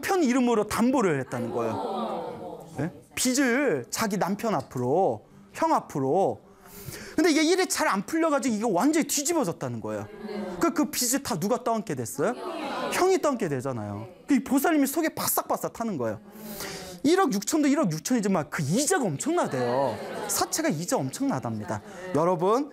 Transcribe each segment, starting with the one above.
남편 이름으로 담보를 했다는 거예요. 네? 빚을 자기 남편 앞으로, 형 앞으로. 근데 이게 일이 잘 안 풀려가지고 이게 완전히 뒤집어졌다는 거예요. 그 빚을 다 누가 떠안게 됐어요? 형이 떠안게 되잖아요. 그 보살님이 속에 바싹바싹 타는 거예요. 1억 6천도 1억 6천이지만 그 이자가 엄청나대요. 사채가 이자 엄청나답니다. 여러분,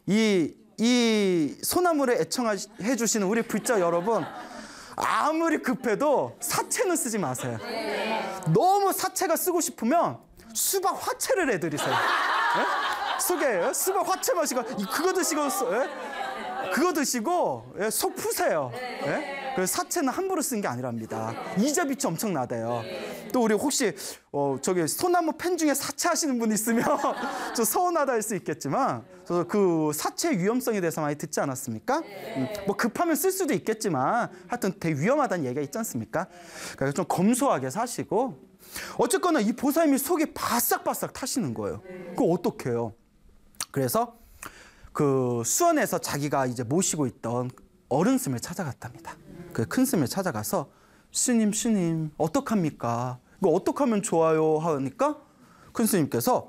이 소나무를 애청해 주시는 우리 불자 여러분, 아무리 급해도 사채는 쓰지 마세요. 너무 사채가 쓰고 싶으면 수박 화채를 해드리세요. 예? 속에 수박 화채 마시고 그거 드시고 그거 드시고 속 푸세요. 예? 그래서 사채는 함부로 쓰는 게 아니랍니다. 이자 빚이 엄청 나대요. 또 우리 혹시 저기 소나무 팬 중에 사채하시는 분 있으면 좀 서운하다 할 수 있겠지만 그 사채 위험성에 대해서 많이 듣지 않았습니까? 뭐 급하면 쓸 수도 있겠지만 하여튼 되게 위험하다는 얘기가 있지 않습니까? 그러니까 좀 검소하게 사시고 어쨌거나 이 보살님이 속이 바싹바싹 타시는 거예요. 그거 어떡해요? 그래서 그 수원에서 자기가 이제 모시고 있던 어른 스님을 찾아갔답니다. 그 큰 스님을 찾아가서 스님 어떡합니까? 이거 어떡하면 좋아요? 하니까 큰 스님께서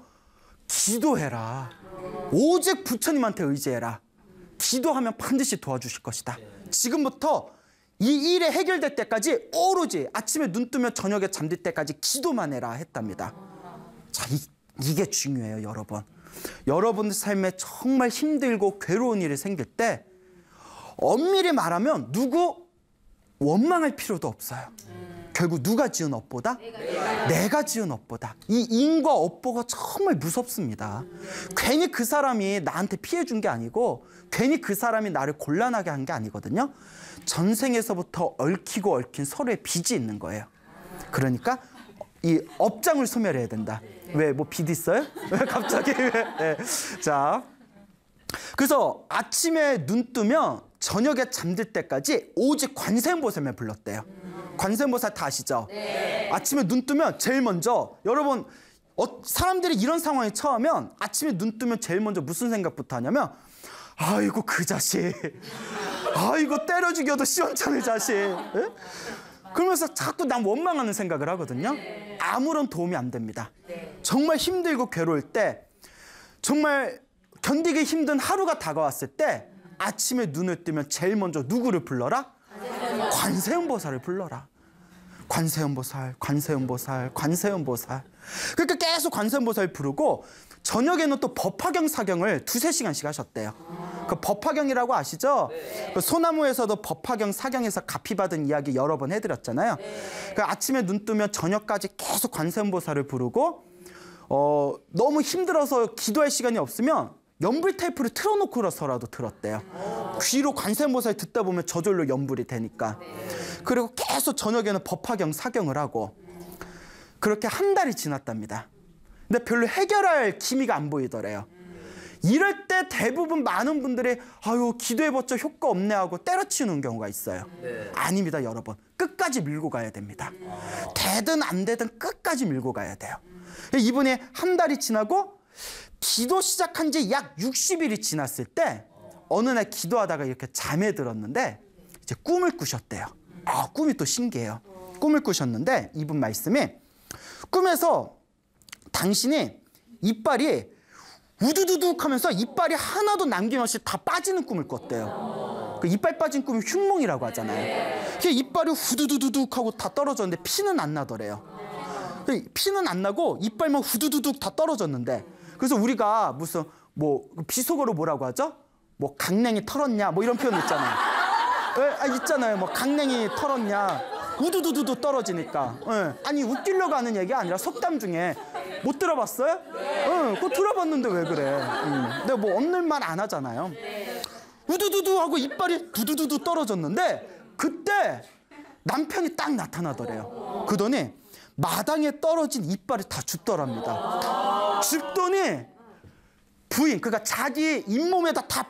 기도해라. 오직 부처님한테 의지해라. 기도하면 반드시 도와주실 것이다. 지금부터 이 일이 해결될 때까지 오로지 아침에 눈 뜨면 저녁에 잠들 때까지 기도만 해라 했답니다. 자, 이게 중요해요, 여러분. 여러분 삶에 정말 힘들고 괴로운 일이 생길 때 엄밀히 말하면 누구 원망할 필요도 없어요. 결국 누가 지은 업보다? 내가 지은 업보다. 이 인과 업보가 정말 무섭습니다. 괜히 그 사람이 나한테 피해 준 게 아니고 괜히 그 사람이 나를 곤란하게 한 게 아니거든요. 전생에서부터 얽히고 얽힌 서로의 빚이 있는 거예요. 그러니까 이 업장을 소멸해야 된다. 왜? 뭐 빚 있어요? 왜 갑자기? 네. 자, 그래서 아침에 눈 뜨면 저녁에 잠들 때까지 오직 관세음보살만 불렀대요. 관세음보살 다 아시죠? 네. 아침에 눈 뜨면 제일 먼저 여러분 사람들이 이런 상황에 처하면 아침에 눈 뜨면 제일 먼저 무슨 생각부터 하냐면 아이고 그 자식, 아이고 때려 죽여도 시원찮을 자식. 예? 그러면서 자꾸 난 원망하는 생각을 하거든요. 아무런 도움이 안 됩니다. 정말 힘들고 괴로울 때, 정말 견디기 힘든 하루가 다가왔을 때 아침에 눈을 뜨면 제일 먼저 누구를 불러라? 관세음보살을 불러라. 관세음보살, 관세음보살, 관세음보살. 그러니까 계속 관세음보살 부르고 저녁에는 또 법화경 사경을 2~3시간씩 하셨대요. 그 법화경이라고 아시죠? 네. 그 소나무에서도 법화경 사경에서 가피받은 이야기 여러 번 해드렸잖아요. 네. 그 아침에 눈 뜨면 저녁까지 계속 관세음보살을 부르고 너무 힘들어서 기도할 시간이 없으면 연불 테이프를 틀어놓고서라도 들었대요. 귀로 관세음보살 듣다 보면 저절로 연불이 되니까. 그리고 계속 저녁에는 법화경 사경을 하고 그렇게 한 달이 지났답니다. 근데 별로 해결할 기미가 안 보이더래요. 이럴 때 대부분 많은 분들이 아유 기도해봤자 효과 없네 하고 때려치우는 경우가 있어요. 네. 아닙니다, 여러분. 끝까지 밀고 가야 됩니다. 되든 안 되든 끝까지 밀고 가야 돼요. 이분이 한 달이 지나고 기도 시작한 지 약 60일이 지났을 때 어느 날 기도하다가 이렇게 잠에 들었는데 이제 꿈을 꾸셨대요. 아, 꿈이 또 신기해요. 꿈을 꾸셨는데 이분 말씀이 꿈에서 당신이 이빨이 우두두둑 하면서 이빨이 하나도 남김없이 다 빠지는 꿈을 꿨대요. 그 이빨 빠진 꿈이 흉몽이라고 하잖아요. 이빨이 후두두둑 하고 다 떨어졌는데 피는 안 나더래요. 피는 안 나고 이빨만 후두두둑 다 떨어졌는데 그래서 우리가 무슨 뭐 비속어로 뭐라고 하죠? 뭐 강냉이 털었냐 뭐 이런 표현 있잖아요. 있잖아요. 뭐 강냉이 털었냐 우두두두두 떨어지니까. 아니 웃기려고 하는 얘기가 아니라 속담 중에 못 들어봤어요? 그거 들어봤는데 왜 그래? 근데 뭐 없는 말 안 하잖아요. 우두두두 하고 이빨이 두두두두 떨어졌는데 그때 남편이 딱 나타나더래요. 그러더니 마당에 떨어진 이빨이 다 죽더랍니다. 죽더니 부인, 그러니까 자기 잇몸에다 다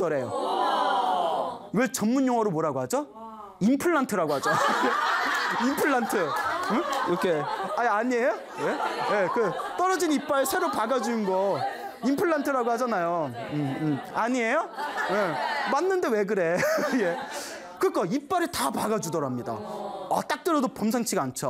박아주더래요. 왜 전문 용어로 뭐라고 하죠? 임플란트라고 하죠. 임플란트. 응? 이렇게. 아니에요? 예? 그 떨어진 이빨 새로 박아준 거 임플란트라고 하잖아요. 아니에요? 예. 맞는데 왜 그래? 예. 그러니까 이빨이 다 박아주더랍니다. 딱 들어도 범상치가 않죠.